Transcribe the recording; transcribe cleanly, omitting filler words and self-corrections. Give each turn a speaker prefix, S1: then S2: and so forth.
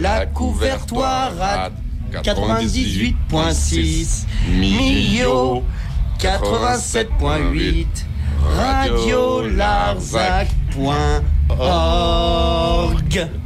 S1: La Couvertoire à 98.6, Millau 87.8, Radio Larzac.org.